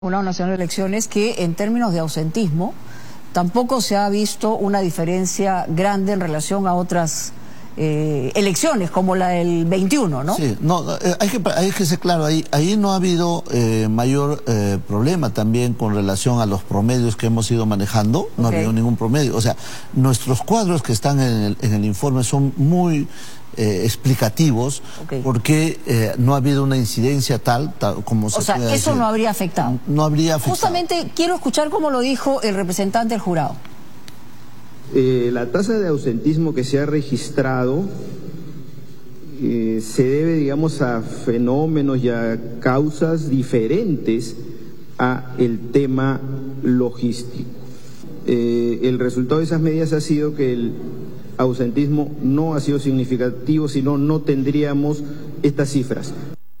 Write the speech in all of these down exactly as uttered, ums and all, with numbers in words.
Jurado Nacional de Elecciones que en términos de ausentismo tampoco se ha visto una diferencia grande en relación a otras eh, elecciones como la del veintiuno, ¿no? Sí, no, hay que, hay que ser claro, ahí, ahí no ha habido eh, mayor eh, problema también con relación a los promedios que hemos ido manejando, no okay. ha habido ningún promedio. O sea, nuestros cuadros que están en el, en el informe son muy Eh, explicativos, okay. porque eh, no ha habido una incidencia tal, tal como se O sea, eso decir. no habría afectado. No habría afectado. Justamente quiero escuchar cómo lo dijo el representante del jurado. Eh, la tasa de ausentismo que se ha registrado eh, se debe, digamos, a fenómenos y a causas diferentes a el tema logístico. Eh, el resultado de esas medidas ha sido que el ausentismo no ha sido significativo, sino no tendríamos estas cifras.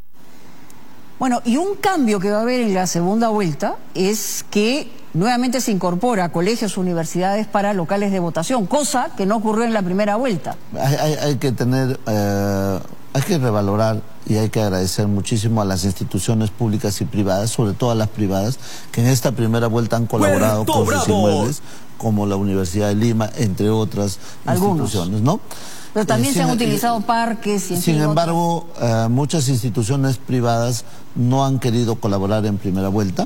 Bueno, y un cambio que va a haber en la segunda vuelta es que nuevamente se incorpora a colegios, universidades para locales de votación, cosa que no ocurrió en la primera vuelta. Hay, hay, hay que tener, eh, hay que revalorar y hay que agradecer muchísimo a las instituciones públicas y privadas, sobre todo a las privadas, que en esta primera vuelta han colaborado Puerto con Bravo. sus inmuebles, como la Universidad de Lima, entre otras Algunos. instituciones, ¿no? Pero también eh, se han sin, utilizado eh, parques y en Sin fin, embargo, eh, muchas instituciones privadas no han querido colaborar en primera vuelta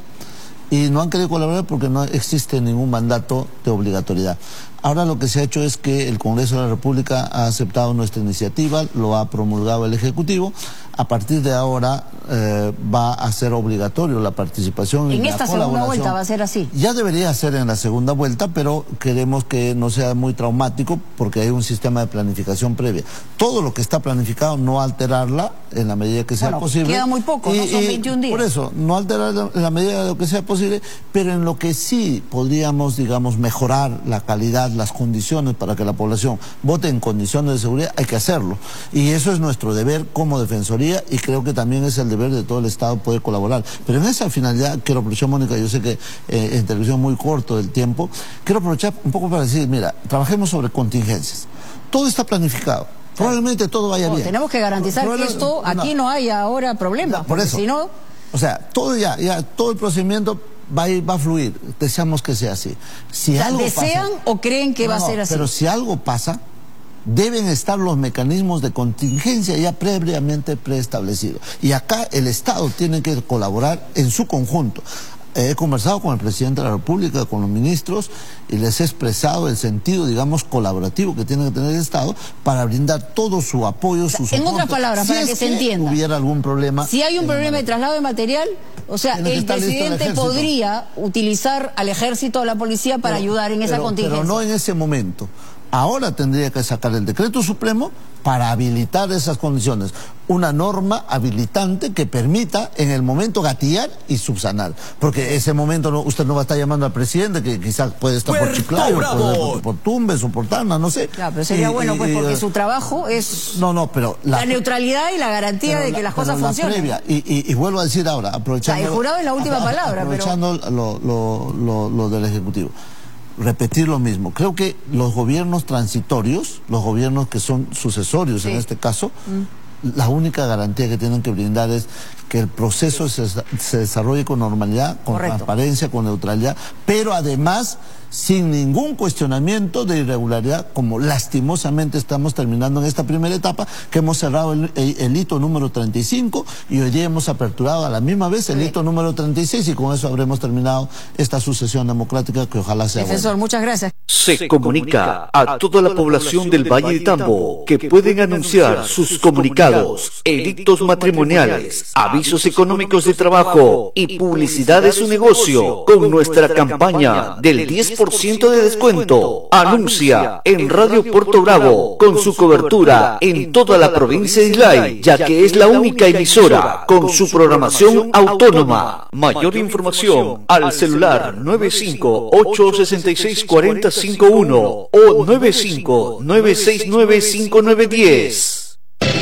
y no han querido colaborar porque no existe ningún mandato de obligatoriedad. Ahora lo que se ha hecho es que el Congreso de la República ha aceptado nuestra iniciativa, lo ha promulgado el Ejecutivo. A partir de ahora eh, va a ser obligatorio la participación en y esta la segunda vuelta va a ser así. Ya debería ser en la segunda vuelta, pero queremos que no sea muy traumático porque hay un sistema de planificación previa. Todo lo que está planificado, no alterarla en la medida que sea bueno, posible. Queda muy poco, y, no son veintiún días. Por eso, no alterarla en la medida de lo que sea posible, pero en lo que sí podríamos, digamos, mejorar la calidad, las condiciones para que la población vote en condiciones de seguridad, hay que hacerlo. Y eso es nuestro deber como defensoría y creo que también es el deber de todo el Estado poder colaborar. Pero en esa finalidad, quiero aprovechar, Mónica, yo sé que eh, en televisión muy corto del tiempo, quiero aprovechar un poco para decir, mira, trabajemos sobre contingencias. Todo está planificado. Probablemente todo vaya no, bien. Tenemos que garantizar que esto, aquí no, no haya ahora problemas. No, por eso. Si no... O sea, todo ya, ya, todo el procedimiento va a ir, va a fluir. Deseamos que sea así. Si o sea, algo ¿desean pasa, o creen que no, va a ser no, así? Pero si algo pasa, deben estar los mecanismos de contingencia ya previamente preestablecidos. Y acá el Estado tiene que colaborar en su conjunto. He conversado con el presidente de la República, con los ministros, y les he expresado el sentido, digamos, colaborativo que tiene que tener el Estado para brindar todo su apoyo, su soporte. En otras palabras, si para es que se que entienda. hubiera algún problema. Si hay un problema de traslado de material, o sea, el presidente el podría utilizar al ejército o a la policía para pero, ayudar en esa pero, contingencia. Pero no en ese momento. Ahora tendría que sacar el decreto supremo para habilitar esas condiciones. Una norma habilitante que permita en el momento gatillar y subsanar. Porque ese momento no, usted no va a estar llamando al presidente, que quizás puede estar por Chiclayo, puede por, por Tumbes o por Tacna, no sé. Claro, pero sería y, bueno, pues, y, porque y, su trabajo es no, no, pero la, la neutralidad y la garantía de que la, las cosas funcionen. Previa, y, y, y vuelvo a decir ahora, aprovechando... O sea, el jurado es la última a, palabra, aprovechando pero... lo, lo, lo, lo del Ejecutivo. Repetir lo mismo. Creo que los gobiernos transitorios, los gobiernos que son sucesorios sí. en este caso, mm. la única garantía que tienen que brindar es que el proceso se, se desarrolle con normalidad, con Correcto. transparencia, con neutralidad, pero además sin ningún cuestionamiento de irregularidad, como lastimosamente estamos terminando en esta primera etapa, que hemos cerrado el, el, el hito número treinta y cinco y hoy día hemos aperturado a la misma vez el sí. hito número treinta y seis y con eso habremos terminado esta sucesión democrática que ojalá sea Profesor, buena. Muchas gracias. Se comunica a toda la población del Valle de Tambo que pueden anunciar sus comunicados, edictos matrimoniales, avisos económicos de trabajo y publicidad de su negocio con nuestra campaña del diez por ciento de descuento. Anuncia en Radio Puerto Bravo con su cobertura en toda la provincia de Islay, ya que es la única emisora con su programación autónoma. Mayor información al celular nueve cinco ocho seis seis cuatro cero cinco uno o nueve cinco nueve seis nueve cinco nueve uno cero.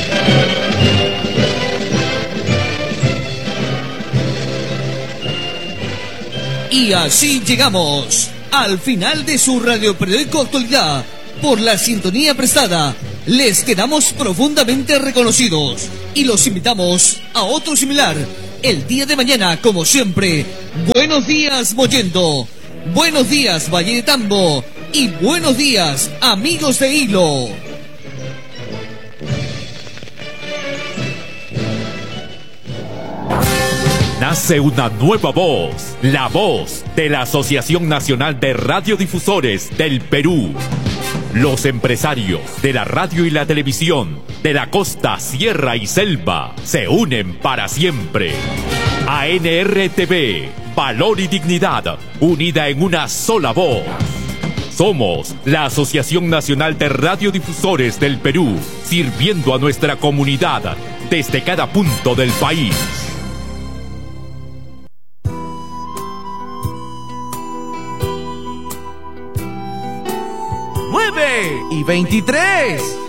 Y así llegamos al final de su radioperiódico Actualidad. Por la sintonía prestada, les quedamos profundamente reconocidos y los invitamos a otro similar el día de mañana, como siempre. Buenos días, Mollendo. Buenos días, Valle de Tambo. Y buenos días, amigos de Hilo. Nace una nueva voz, la voz de la Asociación Nacional de Radiodifusores del Perú. Los empresarios de la radio y la televisión, de la costa, sierra y selva, se unen para siempre. A N R T V, valor y dignidad, unida en una sola voz. Somos la Asociación Nacional de Radiodifusores del Perú, sirviendo a nuestra comunidad desde cada punto del país. nueve y veintitrés.